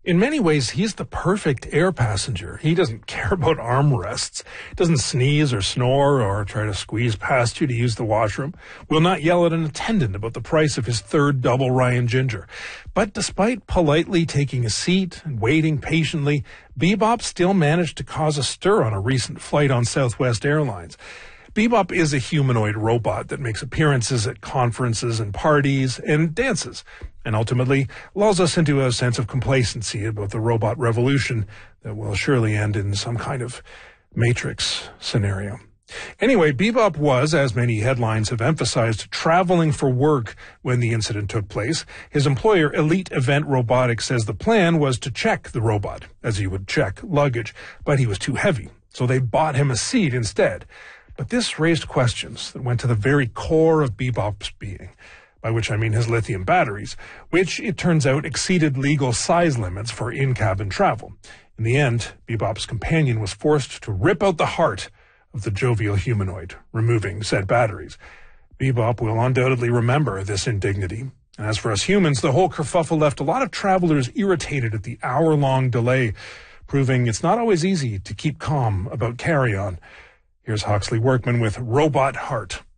In many ways, he's the perfect air passenger. He doesn't care about armrests, doesn't sneeze or snore or try to squeeze past you to use the washroom, will not yell at an attendant about the price of his third double Ryan Ginger. But despite politely taking a seat and waiting patiently, Bebop still managed to cause a stir on a recent flight on Southwest Airlines. Bebop is a humanoid robot that makes appearances at conferences and parties and dances, and ultimately lulls us into a sense of complacency about the robot revolution that will surely end in some kind of Matrix scenario. Anyway, Bebop was, as many headlines have emphasized, traveling for work when the incident took place. His employer, Elite Event Robotics, says the plan was to check the robot, as you would check luggage, but he was too heavy, so they bought him a seat instead. But this raised questions that went to the very core of Bebop's being, by which I mean his lithium batteries, which, it turns out, exceeded legal size limits for in-cabin travel. In the end, Bebop's companion was forced to rip out the heart of the jovial humanoid, removing said batteries. Bebop will undoubtedly remember this indignity. And as for us humans, the whole kerfuffle left a lot of travelers irritated at the hour-long delay, proving it's not always easy to keep calm about carry-on. Here's Huxley Workman with Robot Heart.